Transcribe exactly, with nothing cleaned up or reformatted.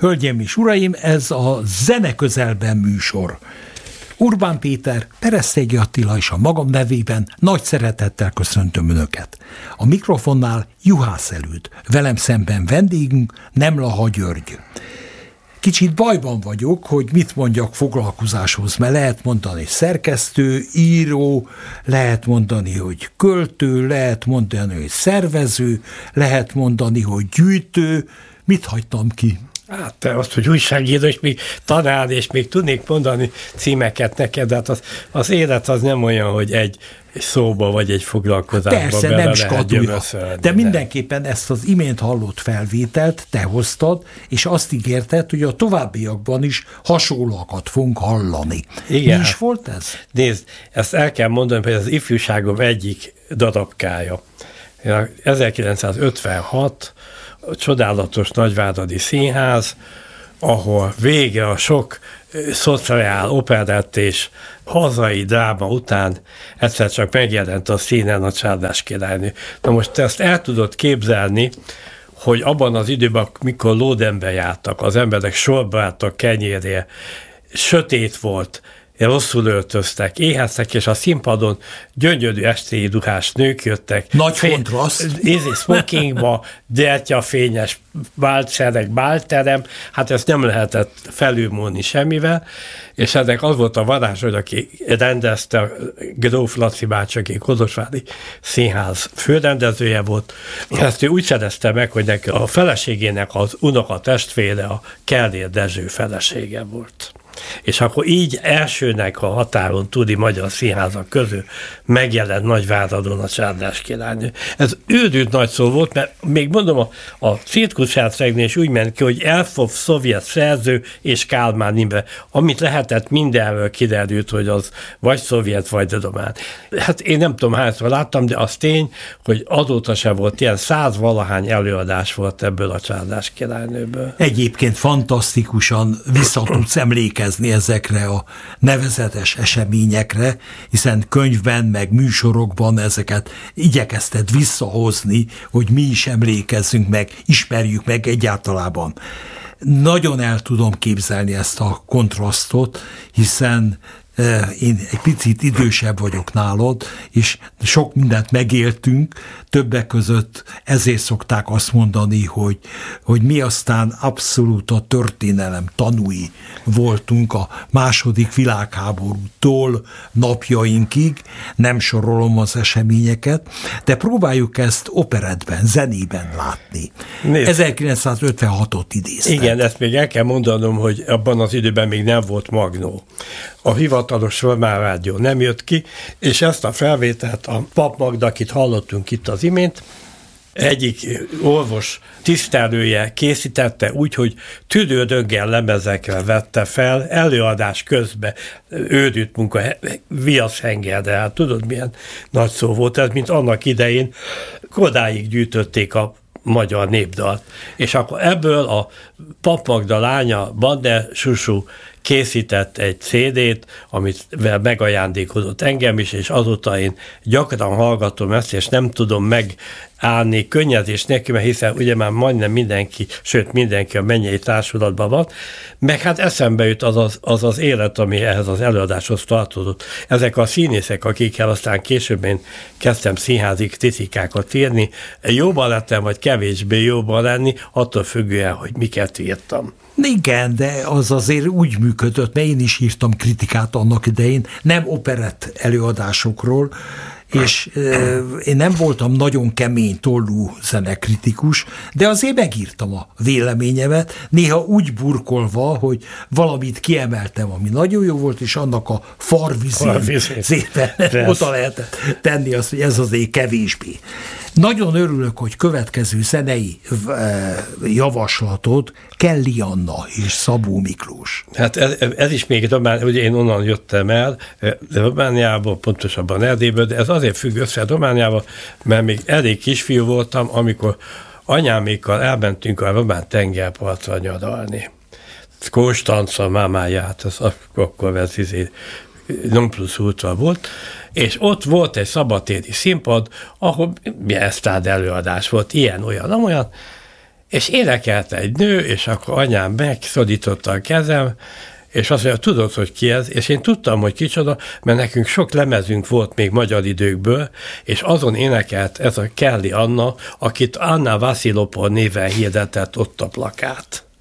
Hölgyeim és uraim, ez a Zene közelben műsor. Urbán Péter, Peresztégy Attila és a magam nevében nagy szeretettel köszöntöm Önöket. A mikrofonnál Juhász Előd, velem szemben vendégünk Nemlaha György. Kicsit bajban vagyok, hogy mit mondjak foglalkozáshoz, mert lehet mondani szerkesztő, író, lehet mondani, hogy költő, lehet mondani, hogy szervező, lehet mondani, hogy gyűjtő. Mit hagytam ki? Hát te azt, hogy újságíró, és még tanár, és még tudnék mondani címeket neked, de hát az, az élet az nem olyan, hogy egy szóba vagy egy foglalkozásba persze, bele nem lehet gyömöszölni. De mindenképpen ezt az imént hallott felvételt te hoztad, és azt ígérted, hogy a továbbiakban is hasonlóakat fogunk hallani. Igen, Mi is volt ez? Nézd, ezt el kell mondani, hogy az ifjúságom egyik darabkája. ezerkilencszázötvenhat a csodálatos Nagyváradi Színház, ahol vége a sok szociál operett és hazai dráma után egyszer csak megjelent a színen a Csárdás királynő. Na most te ezt el tudod képzelni, hogy abban az időben, mikor lódembe jártak, az emberek sorba álltak kenyérje, sötét volt, rosszul öltöztek, éheztek, és a színpadon gyönyörű estéi ruhás nők jöttek. Nagy kontraszt. Ízi smokingba, gyertyafényes báltsereg, bálterem, hát ezt nem lehetett felülmúlni semmivel, és ennek az volt a varázs, hogy aki rendezte, Gróf Laci bácsi, aki Kolozsvári Színház főrendezője volt, ezt ő úgy szerezte meg, hogy neki a feleségének az unoka testvére a Kellér Dezső felesége volt. És akkor így elsőnek a határon túli magyar színházak közül megjelent Nagyváradon a Csárdás királynő. Ez őrült nagy szó volt, mert még mondom, a, a cirkuszhercegnél is úgy ment ki, hogy Elfov szovjet szerző és Kálmán Imre, amit lehetett, mindenről kiderült, hogy az vagy szovjet, vagy román. Hát én nem tudom, hányszor láttam, de az tény, hogy azóta se volt ilyen száz valahány előadás volt ebből a Csárdás királynőből. Egyébként fantasztikusan vissza tudsz emlékezni ezekre a nevezetes eseményekre, hiszen könyvben, meg műsorokban ezeket igyekezted visszahozni, hogy mi is emlékezzünk meg, ismerjük meg egyáltalában. Nagyon el tudom képzelni ezt a kontrasztot, hiszen én egy picit idősebb vagyok nálad, és sok mindent megéltünk, többek között ezért szokták azt mondani, hogy, hogy mi aztán abszolút a történelem tanúi voltunk a második világháborútól napjainkig, nem sorolom az eseményeket, de próbáljuk ezt operettben, zenében látni. Nézd. ezerkilencszázötvenhatot idéztem. Igen, ezt még el kell mondanom, hogy abban az időben még nem volt magnó. A hivatalos Román Rádió nem jött ki, és ezt a felvételt a Pap Magda, akit hallottunk itt az imént, egyik orvos tisztelője készítette úgy, hogy tüdődöggel lemezekre vette fel, előadás közben őrült munka, viaszhenger, de hát tudod, milyen nagy szó volt ez, mint annak idején Kodáig gyűjtötték a magyar népdalt. És akkor ebből a Pap Magda lánya, Bander Susu készített egy cé dét, amit megajándékozott engem is, és azóta én gyakran hallgatom ezt, és nem tudom megállni könnyezés nélkül, mert hiszen ugye már majdnem mindenki, sőt mindenki a mennyei társulatban van, meg hát eszembe jut az az, az az élet, ami ehhez az előadáshoz tartozott. Ezek a színészek, akikkel aztán később én kezdtem színházi kritikákat írni, jobban lettem, vagy kevésbé jobban lenni, attól függően, hogy miket írtam. Igen, de az azért úgy működött, mert én is írtam kritikát annak idején, nem operett előadásokról, és euh, én nem voltam nagyon kemény tollú zenekritikus, de azért megírtam a véleményemet, néha úgy burkolva, hogy valamit kiemeltem, ami nagyon jó volt, és annak a farvizén szépen oda lehetett tenni azt, hogy ez azért kevésbé. Nagyon örülök, hogy következő zenei javaslatod Kelly Anna és Szabó Miklós. Hát ez, ez is még Román, ugye én onnan jöttem el, Romániából, pontosabban Erdélyből, de ez azért függ össze Romániába, mert még elég kisfiú voltam, amikor anyámékkal elmentünk a román tengerpartra nyaralni. Konstanca mámáját, az akkor ez izé non plus ultra volt, és ott volt egy szabadtéri színpad, ahol esztrád előadás volt, ilyen, olyan, amolyan, És énekelte egy nő, és akkor anyám megszodította a kezem, és azt mondja, tudod, hogy ki ez? És én tudtam, hogy kicsoda, mert nekünk sok lemezünk volt még magyar időkből, és azon énekelt ez a Kelly Anna, akit Anna Vasilopol néven hirdetett ott a plakát.